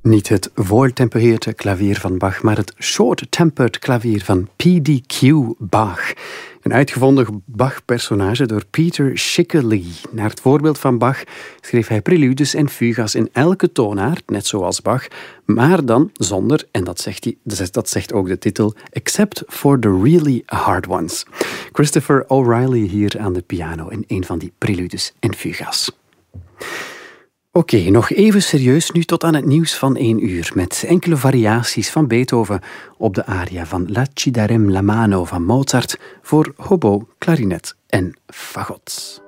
Niet het voortempereerde klavier van Bach, maar het short-tempered klavier van P.D.Q. Bach. Een uitgevonden Bach-personage door Peter Schickele. Naar het voorbeeld van Bach schreef hij preludes en fugas in elke toonaard, net zoals Bach, maar dan zonder, en dat zegt ook de titel, except for the really hard ones. Christopher O'Reilly hier aan de piano in een van die preludes en fugas. Oké, nog even serieus nu tot aan het nieuws van 1 uur, met enkele variaties van Beethoven op de aria van La ci darem la mano van Mozart voor hobo, klarinet en fagot.